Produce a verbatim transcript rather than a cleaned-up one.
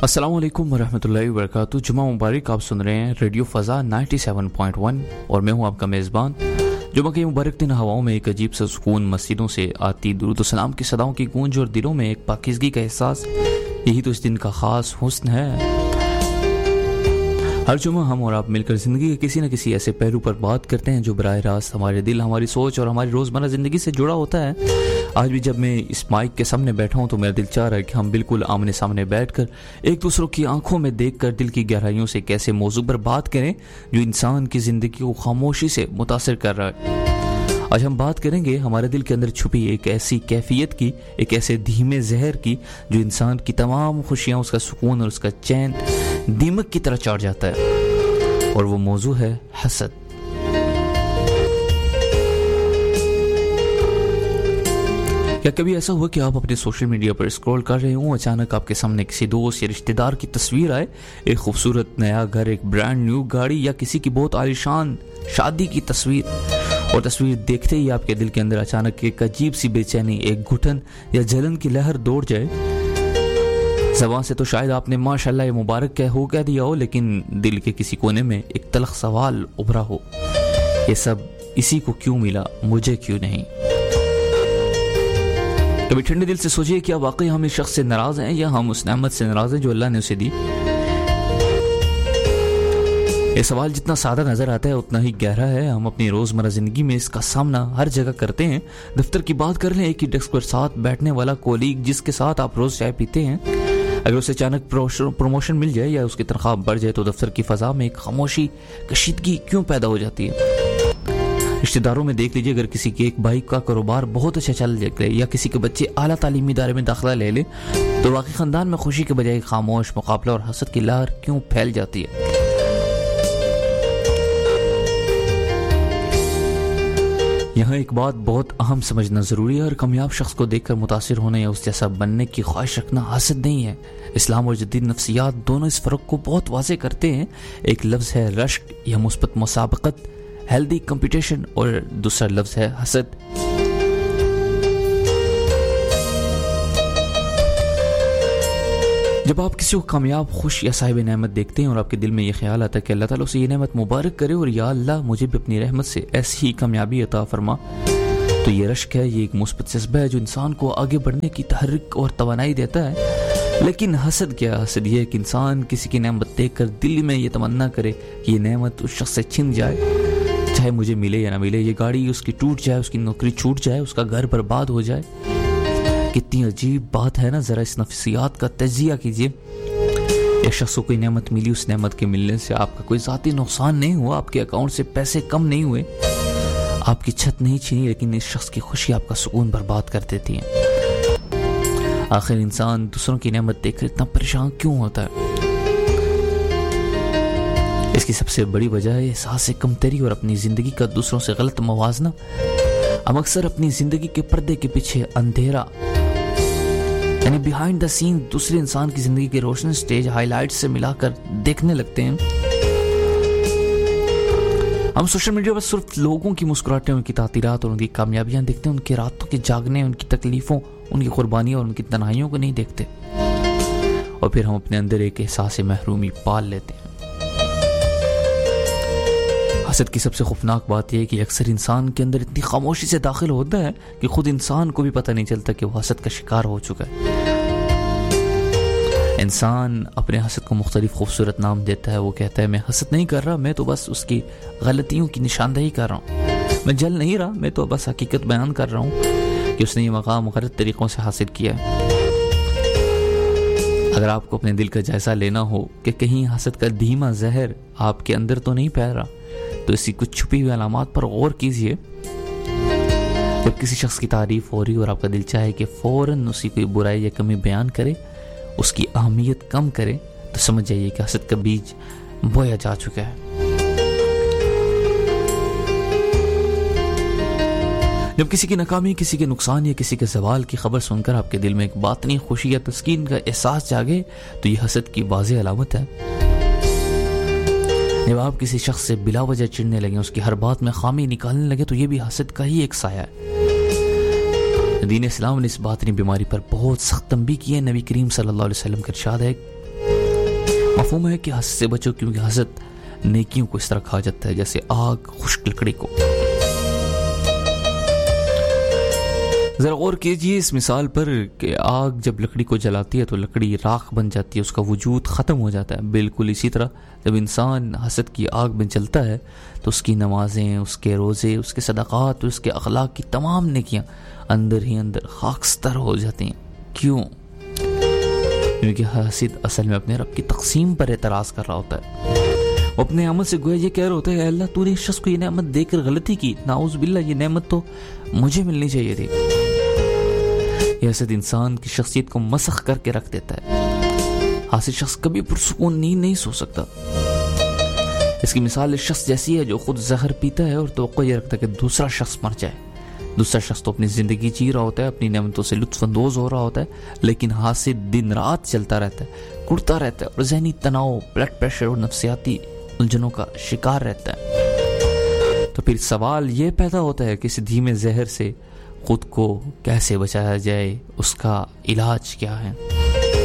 अस्सलाम वालेकुम वरहमतुल्लाहि वबरकातुहू। जुमा मुबारक। आप सुन रहे हैं रेडियो फ़ज़ा सत्तानवे पॉइंट एक और मैं हूं आपका मेज़बान। जुमा के मुबारक दिन हवाओं में एक अजीब सा सुकून, मस्जिदों से आती दुरूद व सलाम की सदाओं की गूंज और दिलों में एक पाकीज़गी का एहसास, यही तो इस दिन का ख़ास हुस्न है। हर जुमा हम और आप मिलकर ज़िंदगी के किसी न किसी ऐसे पहलू पर बात करते हैं जो बराह रास्त हमारे दिल, हमारी सोच और हमारी रोज़मर्रा ज़िंदगी से जुड़ा होता है। आज भी जब मैं इस माइक के सामने बैठा हूं तो मेरा दिल चाह रहा है कि हम बिल्कुल आमने सामने बैठकर एक दूसरों की आंखों में देखकर दिल की गहराइयों से एक ऐसे मौजू पर बात करें जो इंसान की ज़िंदगी को खामोशी से मुतासिर कर रहा है। आज हम बात करेंगे हमारे दिल के अंदर छुपी एक ऐसी कैफियत की, एक ऐसे धीमे जहर की जो इंसान की तमाम खुशियां, उसका सुकून और उसका चैन दीमक की तरह चाट जाता है, और वो मौजू है हसद। क्या कभी ऐसा हुआ कि आप अपने सोशल मीडिया पर स्क्रॉल कर रहे हो, अचानक आपके सामने किसी दोस्त या रिश्तेदार की तस्वीर आए, एक खूबसूरत नया घर, एक ब्रांड न्यू गाड़ी या किसी की बहुत आलीशान शादी की तस्वीर, और तस्वीर देखते ही आपके दिल के अंदर अचानक एक अजीब सी बेचैनी, एक घुटन या जलन की लहर दौड़ जाए। ज़बान से तो शायद आपने माशाल्लाह ये मुबारक कह हो कह दिया हो, लेकिन दिल के किसी कोने में एक तलख सवाल उभरा हो, ये सब इसी को क्यों मिला, मुझे क्यों नहीं। कभी ठंडे दिल से सोचिए, क्या वाकई हम इस शख्स से नाराज हैं या हम उस नेमत से नाराज हैं जो अल्लाह ने उसे दी। ये सवाल जितना सादा नजर आता है उतना ही गहरा है। हम अपनी रोजमर्रा जिंदगी में इसका सामना हर जगह करते हैं। दफ्तर की बात कर लें, एक ही डेस्क पर साथ बैठने वाला कोलीग जिसके साथ आप रोज चाय पीते हैं, अगर उसे अचानक प्रमोशन मिल जाए या उसकी तनख्वाह बढ़ जाए तो दफ्तर की फजा में एक खामोशी, कशीदगी क्यों पैदा हो जाती है। रिश्तेदारों में देख लीजिए, अगर किसी के एक भाई का कारोबार बहुत अच्छा चल जाए या किसी के बच्चे आला तालीमी इदारे में दाखिला ले ले तो बाकी खानदान में खुशी के बजाय खामोश मुकाबला और हसद की लहर क्यों फैल जाती है। यहाँ एक बात बहुत अहम समझना जरूरी है, और कामयाब शख्स को देखकर मुतासिर होने या उस जैसा बनने की ख्वाहिश रखना हसद नहीं है। इस्लाम और जदीद नफ्सियात दोनों इस फर्क को बहुत वाज़े करते हैं। एक लफ्ज़ है रश्क या मुस्बत मुसाबकत, हेल्दी कंपटीशन, और दूसरा लफ्ज़ है हसद। जब आप किसी को कामयाब, खुश या साहिब नेमत देखते हैं और आपके दिल में ये ख्याल आता है कि अल्लाह ताला उसे ये नेमत मुबारक करे और या अल्लाह मुझे भी अपनी रहमत से ऐसी ही कामयाबी अता फरमा, तो ये रश्क है, ये एक मुस्बत जज्बा है जो इंसान को आगे बढ़ने की तहरीक और तवानाई देता है। लेकिन हसद क्या? हसद ये कि इंसान किसी की नेमत देखकर दिल में ये तमन्ना करे कि ये नेमत उस शख्स से छिन जाए, चाहे मुझे मिले या ना मिले। ये गाड़ी उसकी टूट जाए, उसकी नौकरी छूट जाए, उसका घर बर्बाद हो जाए। कितनी अजीब बात है ना, जरा इस नफ्सियात का तजिया कीजिए। एक शख्स को कोई नेमत मिली, उस नेमत के मिलने से आपका कोई जाती नुकसान नहीं हुआ, आपके अकाउंट से पैसे कम नहीं हुए, आपकी छत नहीं छीनी, लेकिन इस शख्स की खुशी आपका सुकून बर्बाद कर देती है। आखिर इंसान दूसरों की नेमत देखकर इतना परेशान क्यों होता है? इसकी सबसे बड़ी वजह है एहसास कमतरी और अपनी जिंदगी का दूसरों से गलत मवाजना। हम अक्सर अपनी जिंदगी के पर्दे के पीछे अंधेरा, यानी बिहाइंड द सीन, दूसरे इंसान की जिंदगी के रोशन स्टेज हाइलाइट्स से मिलाकर देखने लगते हैं। हम सोशल मीडिया पर सिर्फ लोगों की मुस्कुराहटें, उनकी तातीरात और उनकी कामयाबियां देखते हैं, उनकी रातों के जागने, उनकी तकलीफों, उनकी कुर्बानियों और उनकी तन्हाइयों को नहीं देखते, और फिर हम अपने अंदर एक एहसास महरूमी पाल लेते हैं। हसद की सबसे खौफनाक बात यह है कि अक्सर इंसान के अंदर इतनी खामोशी से दाखिल होता है कि खुद इंसान को भी पता नहीं चलता कि वो हसद का शिकार हो चुका है। इंसान अपने हसद को मुख्तलिफ खूबसूरत नाम देता है। वो कहता है मैं हसद नहीं कर रहा, मैं तो बस उसकी गलतियों की निशानदेही कर रहा हूँ, मैं जल नहीं रहा, मैं तो बस हकीकत बयान कर रहा हूँ कि उसने ये मकाम गलत तरीक़ों से हासिल किया है। अगर आपको अपने दिल का जायजा लेना हो कि कहीं हसद का धीमा जहर आपके अंदर तो नहीं फैल रहा, तो इसी कुछ छुपी हुई अलामात पर गौर कीजिए। जब किसी शख्स की तारीफ हो रही और आपका दिल चाहे कि फौरन उसी कोई बुराई या कमी बयान करे, उसकी अहमियत कम करे, तो समझ जाइए कि हसद का बीज बोया जा चुका है। जब किसी की नाकामी, किसी के नुकसान या किसी के सवाल की खबर सुनकर आपके दिल में एक बातनी खुशी या तस्कीन का एहसास जागे, तो ये हसद की वाज़ेह अलामत है। जब आप किसी शख्स से बिला वजह चिढ़ने लगे, उसकी हर बात में खामी निकालने लगे, तो ये भी हसद का ही एक साया है। दीन इस्लाम ने इस बातनी बीमारी पर बहुत सख्त तंबीह की है। नबी करीम सल्लल्लाहु अलैहि वसल्लम का इरशाद है मफहूम है कि हसद से बचो, क्योंकि हसद नेकियों को इस तरह खा जाता है जैसे आग खुश्क लकड़ी को। जरा गौर कीजिए इस मिसाल पर कि आग जब लकड़ी को जलाती है तो लकड़ी राख बन जाती है, उसका वजूद ख़त्म हो जाता है। बिल्कुल इसी तरह जब इंसान हसद की आग में जलता है तो उसकी नमाजें, उसके रोज़े, उसके सदक़ात, उसके अखलाक की तमाम नेकियां अंदर ही अंदर खाकस्तर हो जाती हैं। क्यों? क्योंकि हसद असल में अपने रब की तकसीम पर एतराज कर रहा होता है। वो अपने अमल से गोया ये कह रहा होता है, अल्लाह तूने इस शख्स को ये नेमत देकर गलती की, नाउज़ बिल्लाह ये नेमत तो मुझे मिलनी चाहिए थी। यह हसद इंसान की शख्सियत को मसख करके रख देता है। हासिल शख्स कभी पुरसुकून नींद नहीं सो सकता। इसकी मिसाल इस शख्स जैसी है जो खुद जहर पीता है और तवक्को ये रखता है कि दूसरा शख्स मर जाए। दूसरा शख्स तो अपनी जिंदगी जी रहा होता है, अपनी नेमतों से लुत्फअंदोज हो रहा होता है, लेकिन हासिद दिन रात चलता रहता है, कुड़ता रहता है और जहनी तनाव, ब्लड प्रेशर और नफ्सियाती उलझनों का शिकार रहता है। तो फिर सवाल ये पैदा होता है कि इस धीमे जहर से खुद को कैसे बचाया जाए, उसका इलाज क्या है।